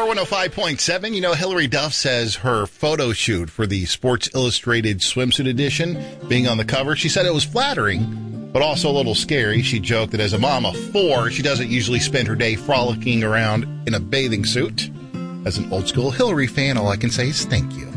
105.7. You know, Hillary Duff says her photo shoot for the Sports Illustrated swimsuit edition, being on the cover, she said it was flattering, but also a little scary. She joked that as a mom of 4, she doesn't usually spend her day frolicking around in a bathing suit. As an old school Hillary fan, all I can say is thank you.